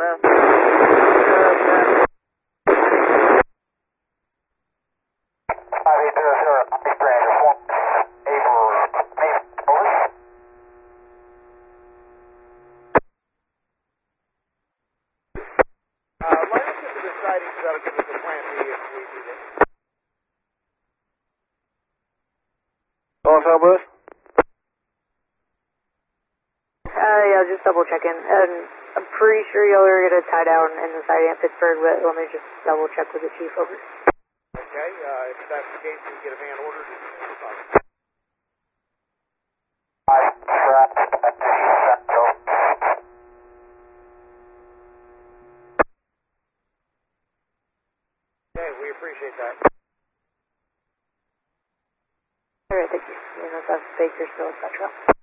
man. Line up into the siding, so that'll give us a plan B if we need it. North Southwest? Yeah, just double checking. And I'm pretty sure y'all are going to tie down in the siding at Pittsburgh, but let me just double check with the chief over. Okay, if that's the case, we can get a van ordered as soon as possible. Okay, we appreciate that. Alright, thank you. Yeah, that's Bakersfield, etc.